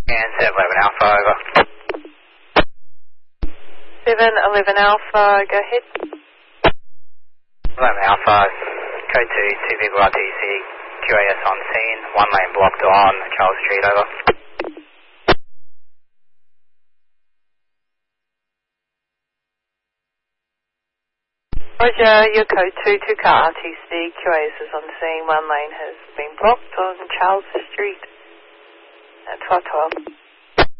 And 711 Alpha, over. 711 Alpha, go ahead. 11 Alpha, code 2 vehicle RTC, QAS on scene, 1 lane blocked on Charles Street, over. Roger, your code 2 car RTC, QAS is on scene, 1 lane has been blocked on Charles Street at 1212.